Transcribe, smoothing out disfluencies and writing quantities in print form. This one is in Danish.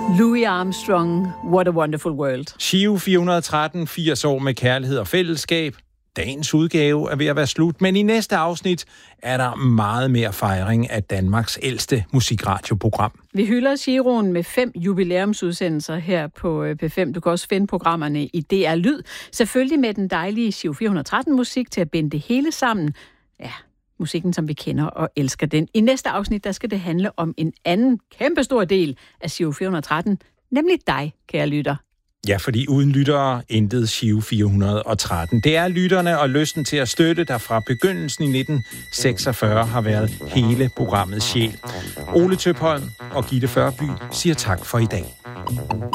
Louis Armstrong, What a Wonderful World. Giro 413, 80 år med kærlighed og fællesskab. Dagens udgave er ved at være slut, men i næste afsnit er der meget mere fejring af Danmarks ældste musikradioprogram. Vi hylder Giroen med 5 jubilæumsudsendelser her på P5. Du kan også finde programmerne i DR Lyd. Selvfølgelig med den dejlige Giro 413-musik til at binde det hele sammen. Ja, musikken, som vi kender og elsker den. I næste afsnit, der skal det handle om en anden kæmpestor del af Giro 413, nemlig dig, kære lytter. Ja, fordi uden lyttere intet Giro 413. Det er lytterne og lysten til at støtte, der fra begyndelsen i 1946 har været hele programmets sjæl. Ole Tøpholm og Gitte Førby siger tak for i dag.